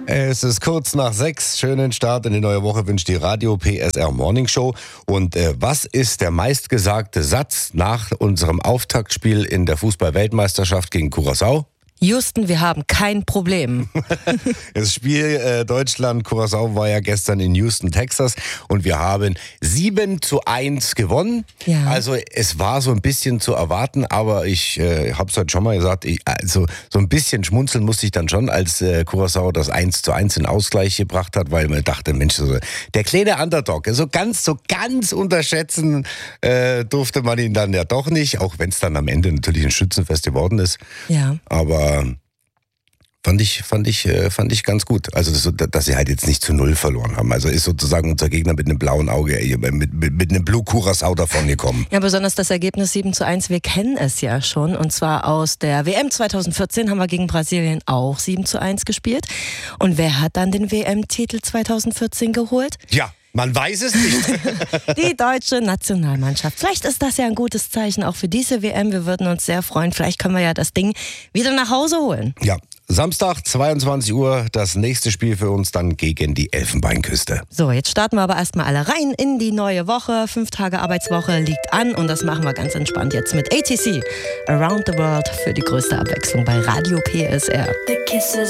Es ist kurz nach 6. Schönen Start in die neue Woche wünscht die Radio PSR Morning Show. Und was ist der meistgesagte Satz nach unserem Auftaktspiel in der Fußball-Weltmeisterschaft gegen Curaçao? Houston, wir haben kein Problem. Das Spiel Deutschland-Curaçao war ja gestern in Houston, Texas, und wir haben 7:1 gewonnen. Ja. Also es war so ein bisschen zu erwarten, aber ich habe es heute schon mal gesagt, so ein bisschen schmunzeln musste ich dann schon, als Curaçao das 1:1 in Ausgleich gebracht hat, weil man dachte, Mensch, so, der kleine Underdog, so ganz unterschätzen durfte man ihn dann ja doch nicht, auch wenn es dann am Ende natürlich ein Schützenfest geworden ist. Ja. Aber fand ich ganz gut. Also, dass sie halt jetzt nicht zu 0 verloren haben. Also ist sozusagen unser Gegner mit einem blauen Auge, mit einem Blue Curaçao davon gekommen. Ja, besonders das Ergebnis 7:1, wir kennen es ja schon. Und zwar aus der WM 2014 haben wir gegen Brasilien auch 7:1 gespielt. Und wer hat dann den WM-Titel 2014 geholt? Ja. Man weiß es nicht. Die deutsche Nationalmannschaft. Vielleicht ist das ja ein gutes Zeichen auch für diese WM. Wir würden uns sehr freuen. Vielleicht können wir ja das Ding wieder nach Hause holen. Ja, Samstag, 22 Uhr, das nächste Spiel für uns dann gegen die Elfenbeinküste. So, jetzt starten wir aber erstmal alle rein in die neue Woche. 5 Tage Arbeitswoche liegt an und das machen wir ganz entspannt jetzt mit ATC. Around the World für die größte Abwechslung bei Radio PSR.